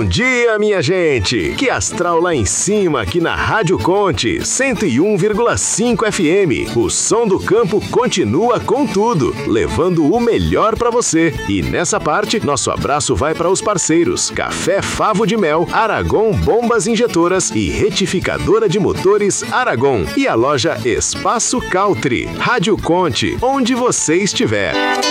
dia, minha gente! Que astral lá em cima aqui na Rádio Conte 101,5 FM. O som do campo continua com tudo, levando o melhor para você. E nessa parte, nosso abraço vai para os parceiros Café Favo de Mel, Aragon Bombas Injetoras e Retificadora de Motores Aragon. E a loja Espaço Caltri. Rádio Conte, onde você estiver.